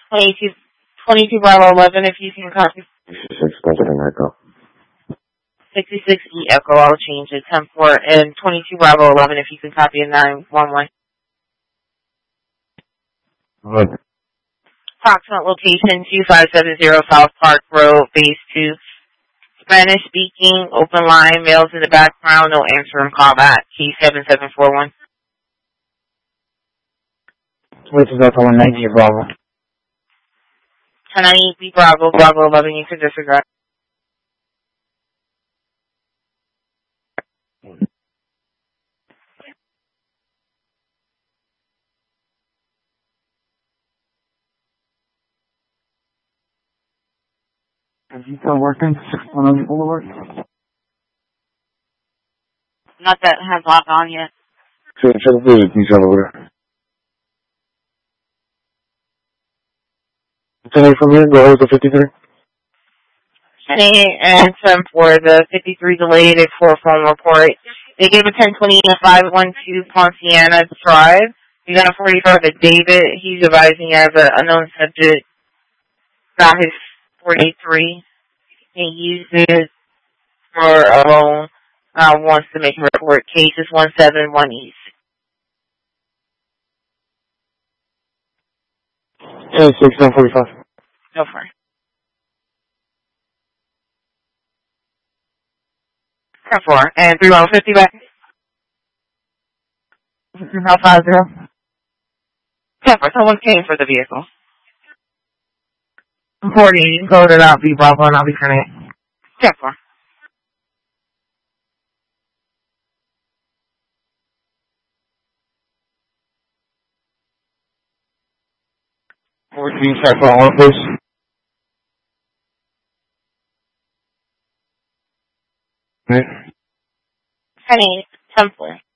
22, 22 Bravo 11, if you can copy. 66 President Echo. 66E Echo, I'll change it. 10-4 and 22 Bravo 11, if you can copy a 911. Good. Approximate location 2570 South Park Road, Base 2. Spanish speaking, open line, males in the background, no answering callback. Key 7741. Which is Echo 190 Bravo. 1098B Bravo, Bravo 11, you can disregard. Is he still working? 610 Boulevard? Not that has logged on yet. Check the detail over there. Continue from here, go over to 53. 10 and 10 for the 53 delayed for phone report. They gave a 1020 and 512 Ponciana Drive. You're going to 45 to David. He's advising as an unknown subject got his 43. He used it for a loan. Wants to make a report. Case is 171 East. Yeah, 6945. Go for it. 10-4 and 3150 back. 50. 10-4. Someone came for the vehicle. 40. You can code it out. Be Bravo and I'll be turning it. 10-4. Can you start phone one, please? 10-8. 10-4.